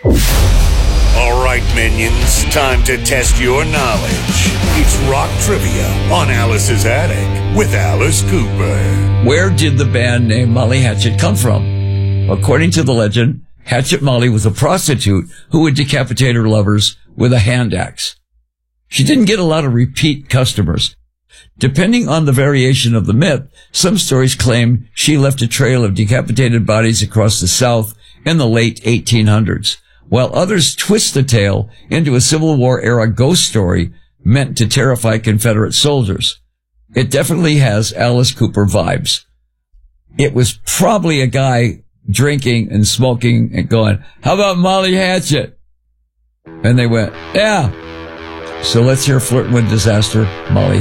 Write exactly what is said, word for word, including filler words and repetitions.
All right, minions, time to test your knowledge. It's rock trivia on Alice's Attic with Alice Cooper. Where did the band name Molly Hatchet come from? According to the legend, Hatchet Molly was a prostitute who would decapitate her lovers with a hand axe. She didn't get a lot of repeat customers. Depending on the variation of the myth, some stories claim she left a trail of decapitated bodies across the South in the late eighteen hundreds, while others twist the tale into a Civil War-era ghost story meant to terrify Confederate soldiers. It definitely has Alice Cooper vibes. It was probably a guy drinking and smoking and going, "How about Molly Hatchet?" And they went, "Yeah." So let's hear Flirting with Disaster, Molly